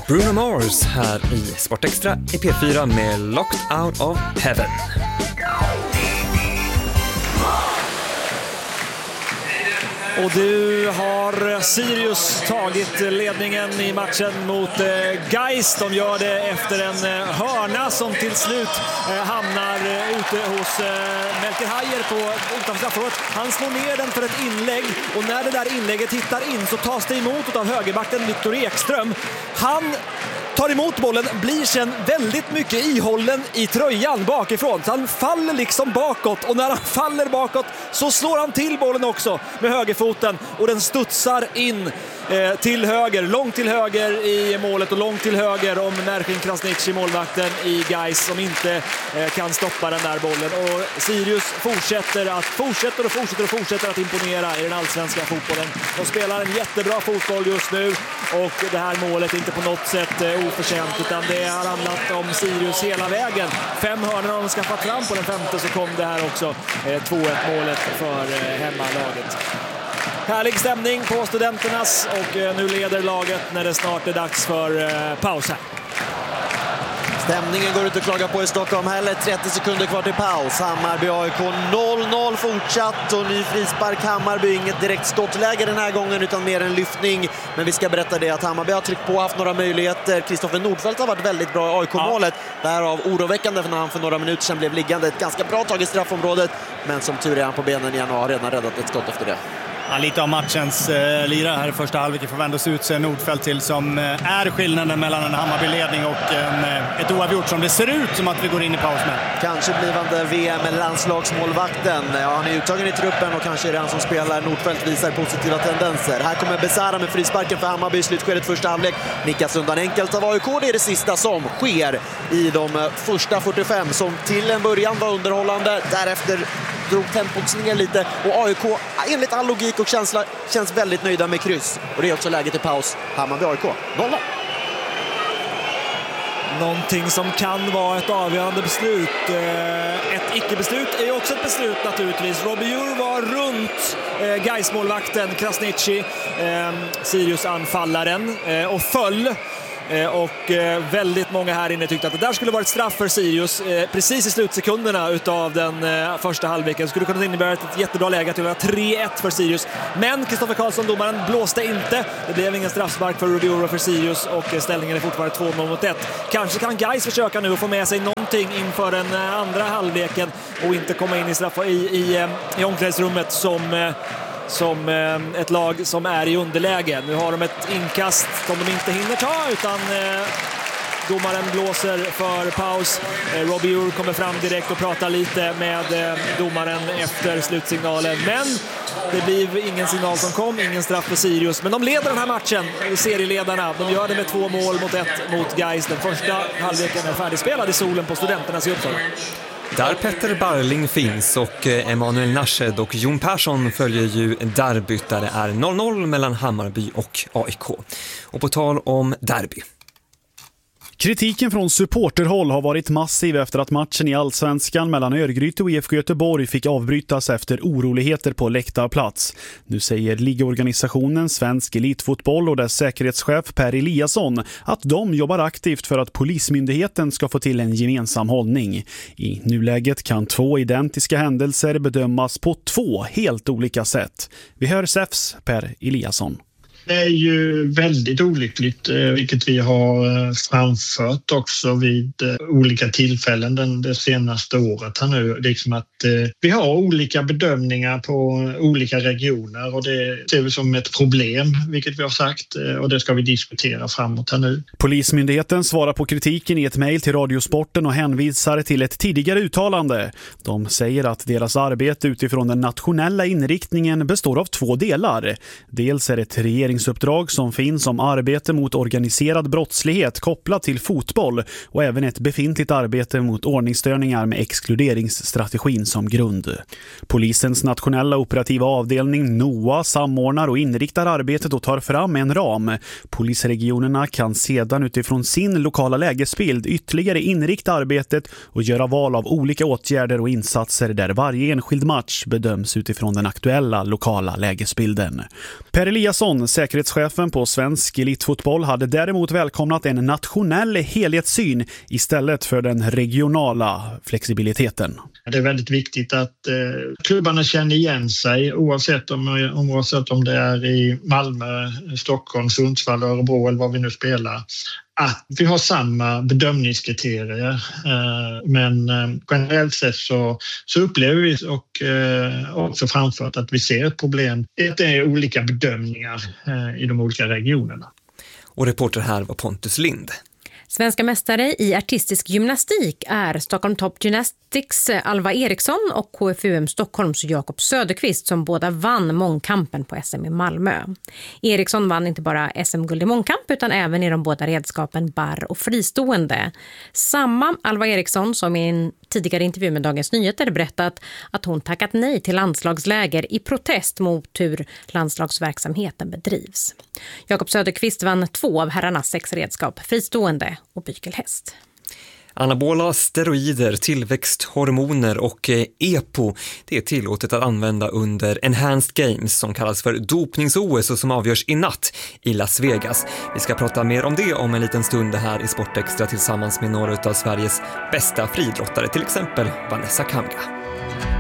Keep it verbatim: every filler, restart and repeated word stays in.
Bruno Mars här i Sportextra i P fyra med Locked Out of Heaven. Och du har Sirius tagit ledningen i matchen mot Gais. De gör det efter en hörna som till slut hamnar ute hos Melker Hajer på utanför straffområdet. Han slår ner den för ett inlägg och när det där inlägget hittar in så tas det emot av högerbacken Viktor Ekström. Han tar emot bollen, blir sen väldigt mycket ihållen i tröjan bakifrån. Så han faller liksom bakåt och när han faller bakåt så slår han till bollen också med högerfoten och den studsar in eh, till höger, långt till höger i målet och långt till höger om Merkin Krasniqi, målvakten i Gais, som inte eh, kan stoppa den där bollen. Och Sirius fortsätter att fortsätter och fortsätter och fortsätter att imponera i den allsvenska fotbollen. De spelar en jättebra fotboll just nu och det här målet är inte på något sätt eh, oförtjänt, utan det har handlat om Sirius hela vägen. Fem hörnor har de skaffat fram, på den femte så kom det här också eh, två ett målet för eh, hemmalaget. Härlig stämning på Studenternas och eh, nu leder laget när det snart är dags för eh, paus här. Stämningen går ut att klaga på i Stockholm heller. trettio sekunder kvar till paus. Hammarby A I K noll noll fortsatt och ny frispark. Hammarby, inget direkt skottläge den här gången utan mer en lyftning. Men vi ska berätta det att Hammarby har tryckt på, haft några möjligheter. Kristoffer Nordfeldt har varit väldigt bra i A I K-målet. Ja. Därav oroväckande för när han för några minuter sedan blev liggande. Ett ganska bra tag i straffområdet. Men som tur är han på benen igen och har redan räddat ett skott efter det. Ja, lite av matchens eh, lira här i första halvlek får vändas ut sig Nordfeldt till som eh, är skillnaden mellan en Hammarby-ledning och en, eh, ett oavgjort som det ser ut som att vi går in i paus med. Kanske blivande V M-landslagsmålvakten. Ja, han är uttagen i truppen och kanske är det han som spelar. Nordfeldt visar positiva tendenser. Här kommer Besara med frisparken för Hammarby i slutskedet första halvlek. Nickas undan enkelt av A I K. Det är det sista som sker i de första fyrtiofem som till en början var underhållande. Därefter drog tempot ner lite och A I K enligt all logik och känsla känns väldigt nöjda med kryss. Och det är också läget i paus. Hammarby A I K noll noll. Någonting som kan vara ett avgörande beslut. Ett icke-beslut är ju också ett beslut naturligtvis. Robbie Djur var runt Gais-målvakten Krasniqi, Sirius-anfallaren, och föll. Och väldigt många här inne tyckte att det där skulle vara ett straff för Sirius precis i slutsekunderna utav den första halvleken. Skulle kunna innebära ett jättebra läge till tre ett för Sirius. Men Kristoffer Karlsson, domaren, blåste inte. Det blev ingen straffspark för Rubioro för Sirius och ställningen är fortfarande två noll mot ett. Kanske kan Gais försöka nu få med sig någonting inför den andra halvleken och inte komma in i straff i, i, i omklädningsrummet som... som eh, ett lag som är i underläge. Nu har de ett inkast som de inte hinner ta utan eh, domaren blåser för paus. Eh, Robbie Djur kommer fram direkt och pratar lite med eh, domaren efter slutsignalen. Men det blir ingen signal som kom, ingen straff för Sirius. Men de leder den här matchen, serieledarna. De gör det med två mål mot ett mot Gais. Den första halvleken är färdigspelad i solen på Studenternas i Uppsala. Där Petter Barling finns och Emanuel Narshed och Jon Persson följer ju derbyt där det är noll noll mellan Hammarby och A I K. Och på tal om derby. Kritiken från supporterhåll har varit massiv efter att matchen i Allsvenskan mellan Örgryte och I F K Göteborg fick avbrytas efter oroligheter på läktarplats. Nu säger ligorganisationen Svensk Elitfotboll och dess säkerhetschef Per Eliasson att de jobbar aktivt för att polismyndigheten ska få till en gemensam hållning. I nuläget kan två identiska händelser bedömas på två helt olika sätt. Vi hör S E Fs Per Eliasson. Det är ju väldigt olyckligt, vilket vi har framfört också vid olika tillfällen den, det senaste året här nu. Liksom att vi har olika bedömningar på olika regioner och det ser vi som ett problem, vilket vi har sagt, och det ska vi diskutera framåt här nu. Polismyndigheten svarar på kritiken i ett mejl till Radiosporten och hänvisar till ett tidigare uttalande. De säger att deras arbete utifrån den nationella inriktningen består av två delar. Dels är det ett regering uppdrag som finns om arbete mot organiserad brottslighet kopplat till fotboll och även ett befintligt arbete mot ordningsstörningar med exkluderingsstrategin som grund. Polisens nationella operativa avdelning N O A samordnar och inriktar arbetet och tar fram en ram. Polisregionerna kan sedan utifrån sin lokala lägesbild ytterligare inrikta arbetet och göra val av olika åtgärder och insatser där varje enskild match bedöms utifrån den aktuella lokala lägesbilden. Per Eliasson, säkerhetschefen på svensk elitfotboll hade däremot välkomnat en nationell helhetssyn istället för den regionala flexibiliteten. Det är väldigt viktigt att eh, klubbarna känner igen sig oavsett om, oavsett om det är i Malmö, Stockholm, Sundsvall, Örebro eller vad vi nu spelar. Att vi har samma bedömningskriterier, eh, men eh, generellt sett så, så upplever vi och eh, också framfört att vi ser ett problem. Det är olika bedömningar eh, i de olika regionerna. Och reporter här var Pontus Lind. Svenska mästare i artistisk gymnastik är Stockholm Top Gymnastics Alva Eriksson och K F U M Stockholms Jakob Söderqvist som båda vann mångkampen på S M i Malmö. Eriksson vann inte bara S M-guld i mångkamp utan även i de båda redskapen barr och fristående. Samma Alva Eriksson som i en tidigare intervju med Dagens Nyheter berättat att hon tackat nej till landslagsläger i protest mot hur landslagsverksamheten bedrivs. Jakob Söderqvist vann två av herrarnas sex redskap, fristående och bykelhäst. Anabola steroider, tillväxthormoner och E P O, det är tillåtet att använda under Enhanced Games som kallas för dopnings-O S och som avgörs i natt i Las Vegas. Vi ska prata mer om det om en liten stund här i Sportextra tillsammans med några av Sveriges bästa friidrottare, till exempel Vanessa Kamga.